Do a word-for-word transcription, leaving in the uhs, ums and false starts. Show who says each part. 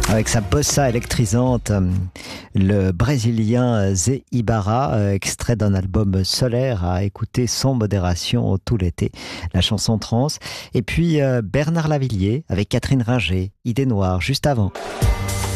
Speaker 1: Avec sa bossa électrisante, euh, le Brésilien Zé Ibarra, euh, extrait d'un album Solaire, à écouter sans modération tout l'été, la chanson trans. Et puis euh, Bernard Lavillier avec Catherine Ringer, Idée Noire, juste avant.